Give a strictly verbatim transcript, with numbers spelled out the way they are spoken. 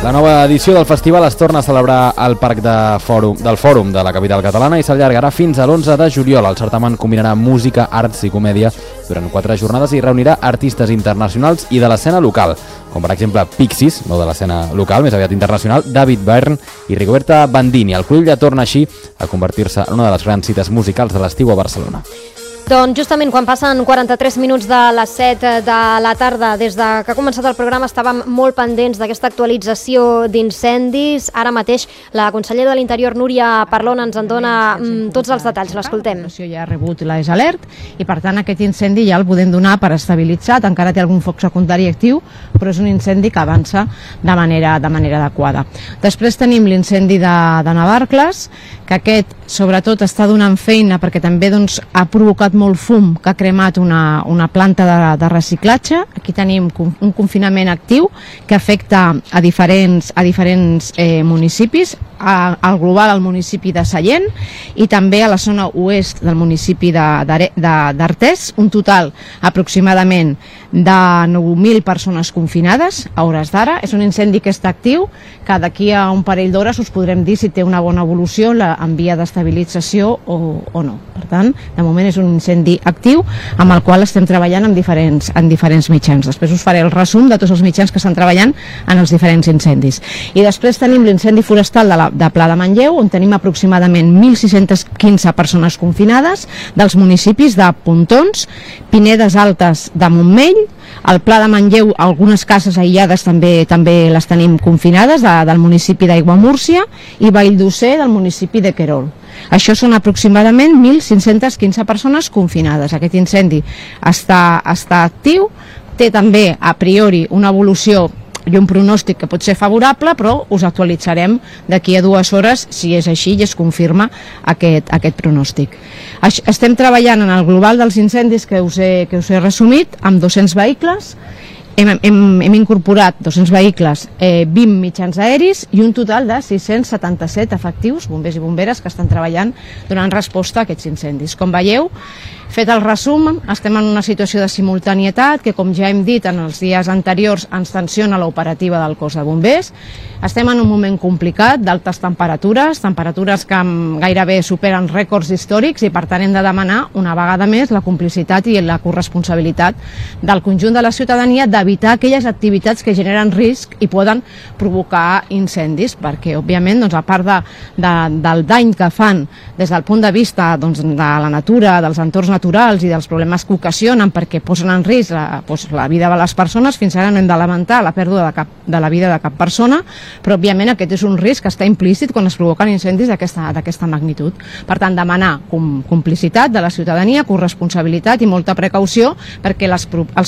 La nova edició del festival es torna a celebrar al Parc de Fòrum, del Fòrum de la capital catalana i s'allargarà fins a l'onze de juliol. El certamen combinarà música, arts i comèdia durant quatre jornades i reunirà artistes internacionals i de l'escena local, com per exemple Pixies, no de l'escena local, més aviat internacional, David Byrne i Rigoberta Bandini. El Cruïlla torna així a convertir-se en una de les grans cites musicals de l'estiu a Barcelona. Doncs justament quan passen quaranta-tres minuts de les set de la tarda, des de que ha començat el programa estàvem molt pendents d'aquesta actualització d'incendis. Ara mateix la consellera de l'Interior, Núria Parlon, ens en dona mm, tots els detalls. L'escoltem. La situació ja ha rebut l'A E S Alert i per tant aquest incendi ja el podem donar per estabilitzat. Encara té algun foc secundari actiu, però és un incendi que avança de manera, de manera adequada. Després tenim l'incendi de, de Navarcles, que aquest sobretot està donant feina perquè també doncs, ha provocat molt fum que ha cremat una, una planta de, de reciclatge. Aquí tenim un confinament actiu que afecta a diferents, a diferents eh, municipis, a, al global al municipi de Sallent i també a la zona oest del municipi d'Artés, un total aproximadament de nou mil persones confinades a hores d'ara. És un incendi que està actiu, que d'aquí a un parell d'hores us podrem dir si té una bona evolució la, en via d'estabilització o, o no. Per tant, de moment és un incendi actiu amb el qual estem treballant en diferents, en diferents mitjans. Després us faré el resum de tots els mitjans que estan treballant en els diferents incendis. I després tenim l'incendi forestal de, la, de Pla de Manlleu, on tenim aproximadament mil sis-centes quinze persones confinades dels municipis de Pontons, Pinedes Altes de Montmell, al Pla de Manlleu algunes cases aïllades també també les tenim confinades de, del municipi d'Aiguamúrcia i Valldosser del municipi de Querol. Això són aproximadament mil cinc-centes quinze persones confinades. Aquest incendi està, està actiu, té també a priori una evolució i un pronòstic que pot ser favorable, però us actualitzarem d'aquí a dues hores si és així i es confirma aquest, aquest pronòstic. Estem treballant en el global dels incendis que us he, que us he resumit amb dos-cents vehicles. Hem, hem, hem incorporat dos-cents vehicles, eh, vint mitjans aeris i un total de sis-cents setanta-set efectius, bombers i bomberes, que estan treballant donant resposta a aquests incendis. Com veieu, fet el resum, estem en una situació de simultanietat que, com ja hem dit en els dies anteriors, ens tensiona l'operativa del cos de bombers. Estem en un moment complicat d'altes temperatures, temperatures que gairebé superen rècords històrics i per tant hem de demanar una vegada més la complicitat i la corresponsabilitat del conjunt de la ciutadania d'evitar aquelles activitats que generen risc i poden provocar incendis, perquè òbviament doncs, a part de, de, del dany que fan des del punt de vista doncs, de la natura, dels entorns naturals i dels problemes que ocasionen perquè posen en risc la, doncs, la vida de les persones, fins ara no hem de lamentar la pèrdua de, cap, de la vida de cap persona, però òbviament aquest és un risc que està implícit quan es provoquen incendis d'aquesta magnitud. Per tant, demanar com, complicitat de la ciutadania, corresponsabilitat i molta precaució perquè les, els